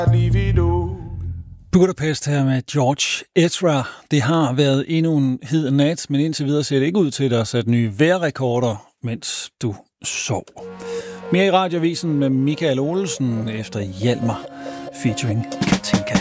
Budapest her med George Ezra. Det har været endnu en hed nat, men indtil videre ser det ikke ud til, at der er sat nye vejrrekorder, mens du sov. Mere i Radioavisen med Michael Olsen efter Hjalmar featuring Katinka.